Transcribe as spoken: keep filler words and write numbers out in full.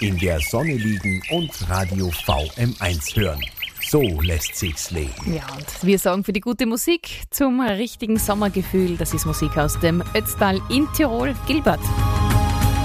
in der Sonne liegen und Radio V M eins hören. So lässt sich's leben. Ja, und wir sorgen für die gute Musik zum richtigen Sommergefühl. Das ist Musik aus dem Ötztal in Tirol. Gilbert.